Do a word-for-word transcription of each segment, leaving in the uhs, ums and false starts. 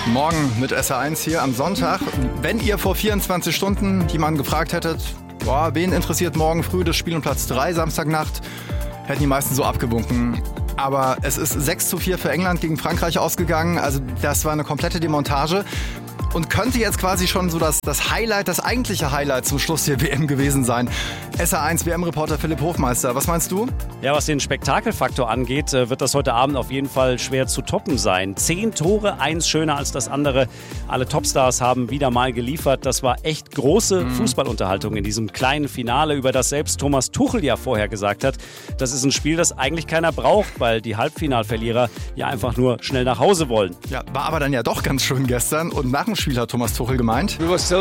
Morgen mit S R eins hier am Sonntag. Wenn ihr vor vierundzwanzig Stunden jemanden gefragt hättet, boah, wen interessiert morgen früh das Spiel um Platz drei, Samstagnacht, hätten die meisten so abgewunken. Aber es ist sechs zu vier für England gegen Frankreich ausgegangen. Also das war eine komplette Demontage. Und könnte jetzt quasi schon so das, das Highlight, das eigentliche Highlight zum Schluss der W M gewesen sein. S R eins W M-Reporter Philipp Hofmeister, was meinst du? Ja, was den Spektakelfaktor angeht, wird das heute Abend auf jeden Fall schwer zu toppen sein. Zehn Tore, eins schöner als das andere. Alle Topstars haben wieder mal geliefert. Das war echt große mhm. Fußballunterhaltung in diesem kleinen Finale, über das selbst Thomas Tuchel ja vorher gesagt hat. Das ist ein Spiel, das eigentlich keiner braucht, weil die Halbfinalverlierer ja einfach nur schnell nach Hause wollen. Ja, war aber dann ja doch ganz schön gestern. Und nach dem Spiel hat Thomas Tuchel gemeint: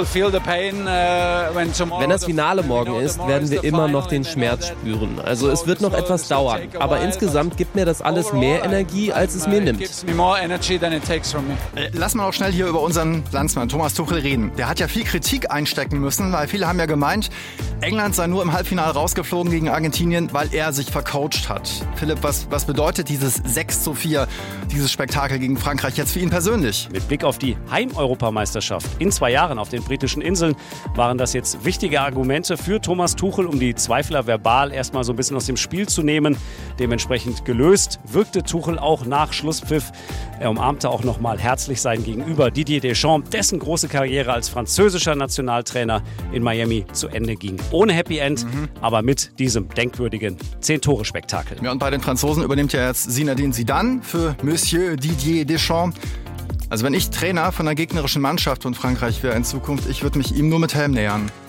Wenn das Finale morgen ist, werden wir immer noch den Schmerz spüren. Also es wird noch etwas dauern. Aber insgesamt gibt mir das alles mehr Energie, als es mir nimmt. Lass mal auch schnell hier über unseren Landsmann Thomas Tuchel reden. Der hat ja viel Kritik einstecken müssen, weil viele haben ja gemeint, England sei nur im Halbfinale rausgeflogen gegen Argentinien, weil er sich vercoacht hat. Philipp, was, was bedeutet dieses sechs zu vier, dieses Spektakel gegen Frankreich jetzt für ihn persönlich? Mit Blick auf die Heim-Europameisterschaft in zwei Jahren auf den britischen Inseln waren das jetzt wichtige Argumente für Thomas Tuchel, um die Zweifler verbal erstmal so ein bisschen aus dem Spiel zu nehmen. Dementsprechend gelöst wirkte Tuchel auch nach Schlusspfiff. Er umarmte auch nochmal herzlich sein Gegenüber Didier Deschamps, dessen große Karriere als französischer Nationaltrainer in Miami zu Ende ging. Ohne Happy End, mhm. aber mit diesem denkwürdigen Zehn-Tore-Spektakel. Ja, und bei den Franzosen übernimmt ja jetzt Zinedine Zidane für Monsieur Didier Deschamps. Also wenn ich Trainer von einer gegnerischen Mannschaft von Frankreich wäre in Zukunft, ich würde mich ihm nur mit Helm nähern.